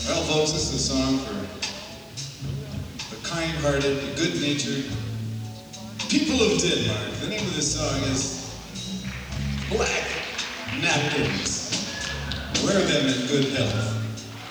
Well, folks, this is a song for the kind-hearted, the good-natured people of Denmark. The name of this song is Black Napkins. Wear them in good health.